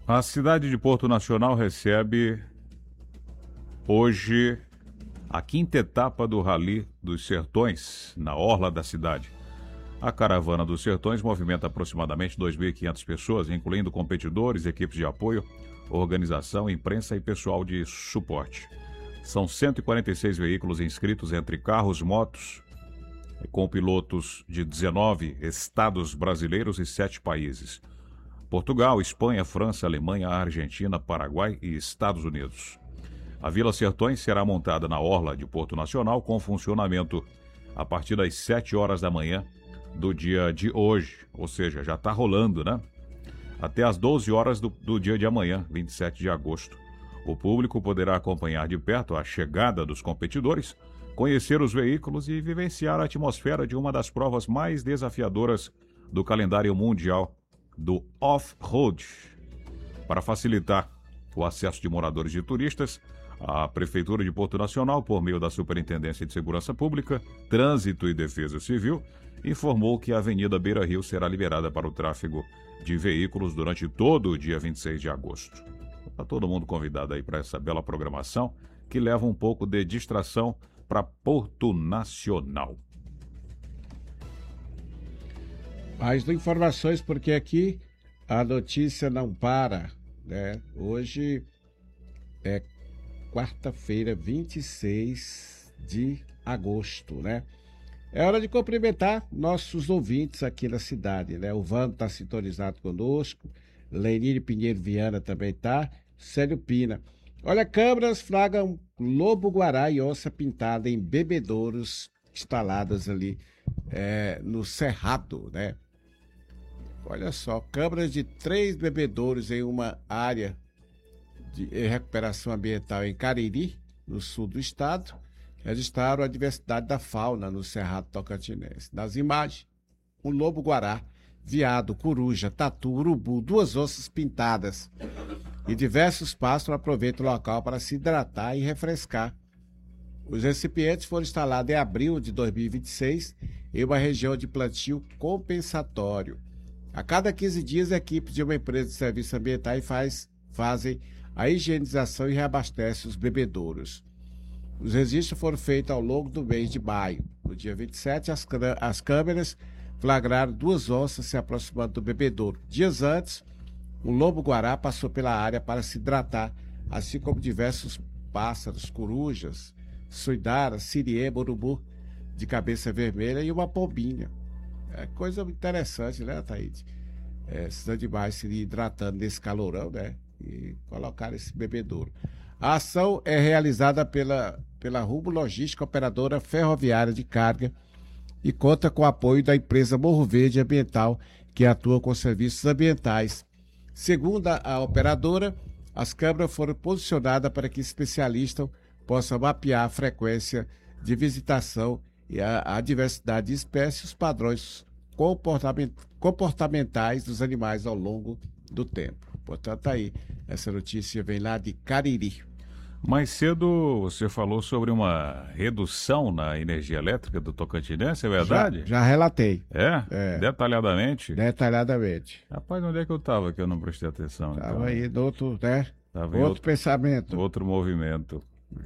A cidade de Porto Nacional recebe hoje a quinta etapa do Rally dos Sertões, na orla da cidade. A Caravana dos Sertões movimenta aproximadamente 2.500 pessoas, incluindo competidores, equipes de apoio, organização, imprensa e pessoal de suporte. São 146 veículos inscritos entre carros, motos, com pilotos de 19 estados brasileiros e 7 países: Portugal, Espanha, França, Alemanha, Argentina, Paraguai e Estados Unidos. A Vila Sertões será montada na orla de Porto Nacional com funcionamento a partir das 7 horas da manhã do dia de hoje, ou seja, já está rolando, né? Até às 12 horas do dia de amanhã, 27 de agosto. O público poderá acompanhar de perto a chegada dos competidores, conhecer os veículos e vivenciar a atmosfera de uma das provas mais desafiadoras do calendário mundial do off-road. Para facilitar o acesso de moradores e turistas, a Prefeitura de Porto Nacional, por meio da Superintendência de Segurança Pública, Trânsito e Defesa Civil, informou que a Avenida Beira Rio será liberada para o tráfego de veículos durante todo o dia 26 de agosto. Está todo mundo convidado aí para essa bela programação que leva um pouco de distração para Porto Nacional. Mais informações, porque aqui a notícia não para, né? Hoje é quarta-feira, 26 de agosto, né? É hora de cumprimentar nossos ouvintes aqui na cidade, né? O Vando está sintonizado conosco, Lenine Pinheiro Viana também tá, Célio Pina. Olha, câmeras flagram lobo-guará e onça pintada em bebedouros instaladas ali no Cerrado, né? Olha só, câmeras de 3 bebedouros em uma área de recuperação ambiental em Cariri, no sul do estado, registraram a diversidade da fauna no Cerrado Tocantinense. Nas imagens, um lobo-guará, veado, coruja, tatu, urubu, 2 onças pintadas e diversos pássaros aproveitam o local para se hidratar e refrescar. Os recipientes foram instalados em abril de 2026 em uma região de plantio compensatório. A cada 15 dias, equipes de uma empresa de serviços ambientais fazem a higienização e reabastecem os bebedouros. Os registros foram feitos ao longo do mês de maio. No dia 27, as câmeras flagraram 2 onças se aproximando do bebedouro. Dias antes, um lobo-guará passou pela área para se hidratar, assim como diversos pássaros, corujas, suidara, siriema, urubu de cabeça vermelha e uma pombinha. É coisa interessante, né, Thaíde? Esses animais se hidratando nesse calorão, né? E colocar esse bebedouro. A ação é realizada pela Rumo Logística, operadora ferroviária de carga, e conta com o apoio da empresa Morro Verde Ambiental, que atua com serviços ambientais. Segundo a operadora, as câmeras foram posicionadas para que especialistas possam mapear a frequência de visitação e a diversidade de espécies e os padrões comportamentais dos animais ao longo do tempo. Portanto, aí, essa notícia vem lá de Cariri. Mais cedo você falou sobre uma redução na energia elétrica do Tocantinense, é verdade? Já relatei. É? Detalhadamente? Detalhadamente. Rapaz, onde é que eu estava que eu não prestei atenção? Estava então? aí no outro, né? Tava outro pensamento. Outro movimento.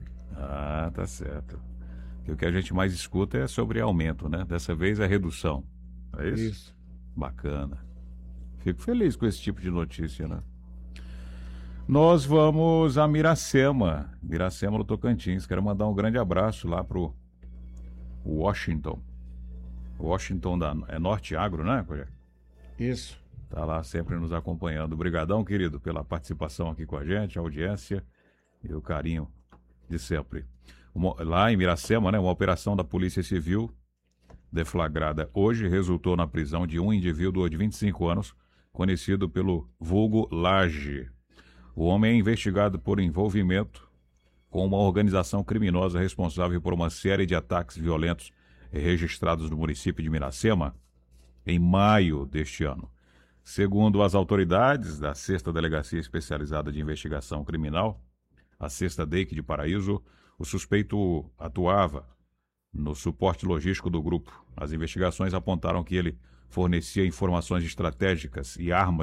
Ah, tá certo. E o que a gente mais escuta é sobre aumento, né? Dessa vez é redução. É isso? Isso. Bacana. Fico feliz com esse tipo de notícia, né? Nós vamos a Miracema no Tocantins. Quero mandar um grande abraço lá pro Washington. É Norte Agro, né, Cojé? Isso. Tá lá sempre nos acompanhando. Obrigadão, querido, pela participação aqui com a gente, a audiência e o carinho de sempre. Lá em Miracema, né, uma operação da Polícia Civil deflagrada hoje resultou na prisão de um indivíduo de 25 anos, conhecido pelo vulgo Laje. O homem é investigado por envolvimento com uma organização criminosa responsável por uma série de ataques violentos registrados no município de Miracema em maio deste ano. Segundo as autoridades da 6ª Delegacia Especializada de Investigação Criminal, a 6ª DEIC de Paraíso, o suspeito atuava no suporte logístico do grupo. As investigações apontaram que ele fornecia informações estratégicas e armas